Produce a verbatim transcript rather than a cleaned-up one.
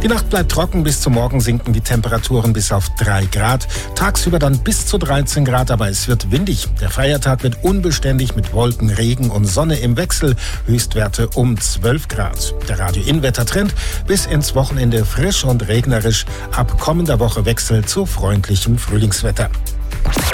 Die Nacht bleibt trocken, bis zum Morgen sinken die Temperaturen bis auf drei Grad. Tagsüber dann bis zu dreizehn Grad, aber es wird windig. Der Feiertag wird unbeständig mit Wolken, Regen und Sonne im Wechsel. Höchstwerte um zwölf Grad. Der Radio-In-Wetter-Trend bis ins Wochenende frisch und regnerisch. Ab kommender Woche Wechsel zu freundlichem Frühlingswetter.